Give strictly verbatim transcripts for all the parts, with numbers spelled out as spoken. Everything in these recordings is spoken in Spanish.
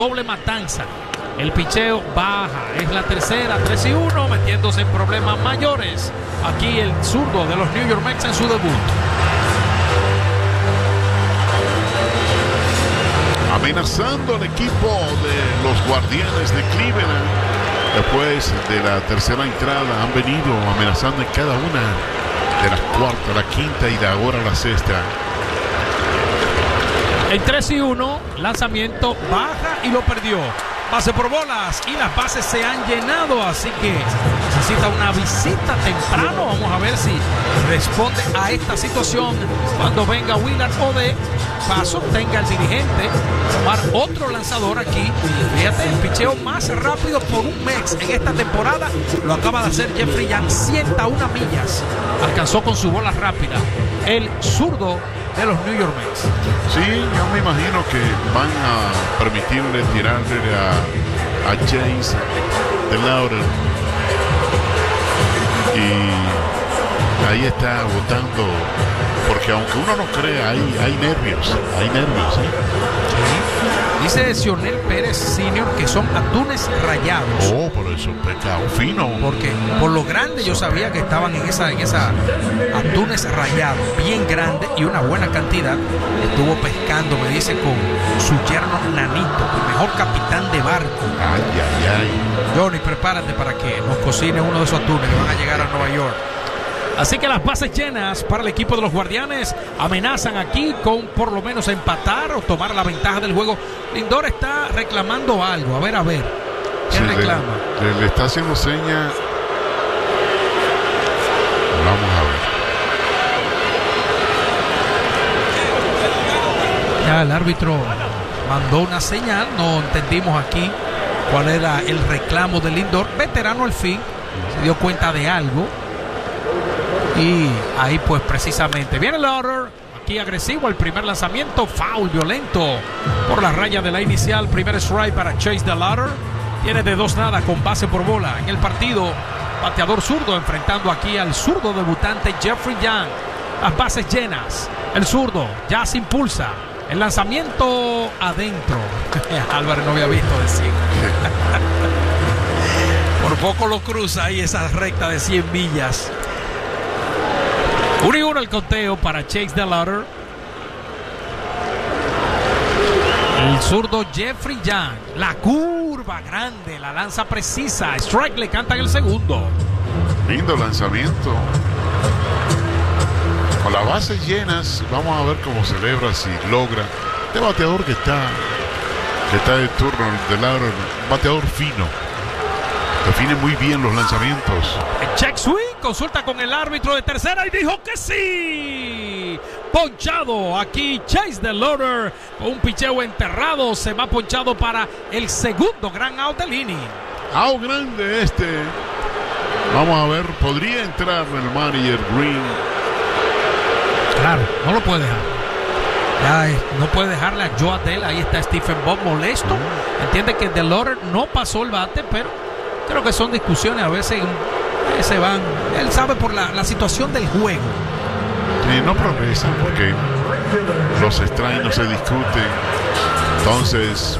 doble matanza. El picheo baja, es la tercera, tres y uno, metiéndose en problemas mayores. Aquí el zurdo de los New York Mets en su debut. Amenazando al equipo de los Guardianes de Cleveland. Después de la tercera entrada han venido amenazando en cada una de las cuarta, la quinta y de ahora la sexta. El tres y uno, lanzamiento baja y lo perdió. Base por bolas y las bases se han llenado, así que necesita una visita temprano. Vamos a ver si responde a esta situación cuando venga Willard o de paso tenga el dirigente tomar otro lanzador aquí. Fíjate, el picheo más rápido por un Mets en esta temporada lo acaba de hacer Jeffrey Young, ciento una millas. Alcanzó con su bola rápida el zurdo de los New York Mets. Sí, yo me imagino que van a permitirle tirarle a, a Chase DeLauder. Y ahí está votando, porque aunque uno no crea, hay, hay nervios, hay nervios. ¿eh? Dice Sionel Pérez senior que son atunes rayados. Oh, por eso, pecado fino. Porque por lo grande yo sabía que estaban en esa, en esa atunes rayados, bien grande y una buena cantidad. Estuvo pescando, me dice, con su yerno Nanito, el mejor capitán de barco. Ay, ay, ay. Johnny, prepárate para que nos cocine uno de esos atunes que van a llegar a Nueva York. Así que las bases llenas para el equipo de los Guardianes. Amenazan aquí con por lo menos empatar o tomar la ventaja del juego. Lindor está reclamando algo. A ver, a ver. ¿Qué sí, reclama? Le, le, le está haciendo seña. Vamos a ver. Ya el árbitro mandó una señal. No entendimos aquí cuál era el reclamo de Lindor. Veterano al fin. Se dio cuenta de algo. Y ahí pues precisamente viene Lauder, aquí agresivo, el primer lanzamiento, foul violento por la raya de la inicial, primer strike para Chase DeLauder, tiene de dos nada con base por bola en el partido, bateador zurdo enfrentando aquí al zurdo debutante Jeffrey Young, las bases llenas, el zurdo ya se impulsa, el lanzamiento adentro, Álvarez no había visto decir, por poco lo cruza ahí esa recta de cien millas. uno y uno el conteo para Chase DeLauder. El zurdo Jeffrey Young. La curva grande, la lanza precisa. Strike le cantan el segundo. Lindo lanzamiento. Con las bases llenas, vamos a ver cómo celebra si logra. Este bateador que está, que está de turno, DeLauder, un bateador fino. Define muy bien los lanzamientos. El check swing, consulta con el árbitro de tercera y dijo que sí. Ponchado aquí Chase DeLauder con un picheo enterrado. Se va ponchado para el segundo gran out del inning. Out grande este. Vamos a ver, podría entrar el manager Green. Claro, no lo puede dejar. Ya eh, no puede dejarle a Joe Adell. Ahí está Stephen Bob molesto. Entiende que DeLauder no pasó el bate, pero creo que son discusiones, a veces eh, se van. Él sabe por la, la situación del juego. Sí, no progresan porque los strikes no se discuten. Entonces,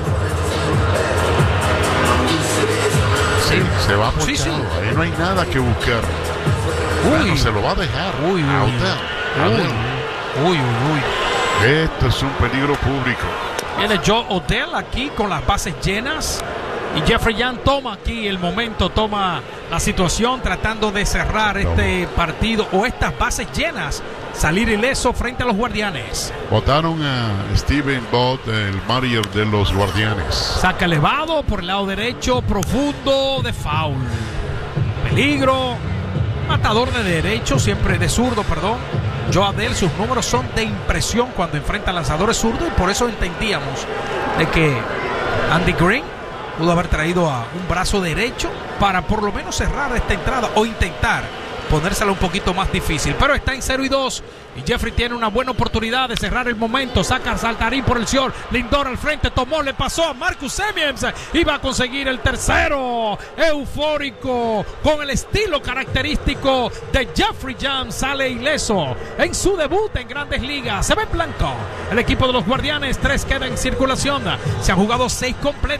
sí, se, se va ponchado. Sí, sí. Ahí no hay nada que buscar. Uy. Bueno, se lo va a dejar. Uy, uy, a uy. Odell. Uy, uy, uy. Esto es un peligro público. Viene Joe Odell aquí con las bases llenas. Y Jeffrey Young toma aquí el momento, toma la situación tratando de cerrar este partido o estas bases llenas, salir ileso frente a los Guardianes. Votaron a Stephen Bott, el manager de los Guardianes. Saca elevado por el lado derecho, profundo de foul. Peligro, matador de derecho, siempre de zurdo, perdón. Joe Adell, sus números son de impresión cuando enfrenta lanzadores zurdos y por eso entendíamos de que Andy Green pudo haber traído a un brazo derecho para por lo menos cerrar esta entrada o intentar ponérsela un poquito más difícil. Pero está en cero y dos. Y Jeffrey tiene una buena oportunidad de cerrar el momento. Saca a Saltarín por el short. Lindor al frente, tomó, le pasó a Marcus Semien. Iba a conseguir el tercero. Eufórico, con el estilo característico de Jeffrey Jam, sale ileso en su debut en Grandes Ligas. Se ve en blanco el equipo de los Guardianes. Tres queda en circulación. Se han jugado seis completos.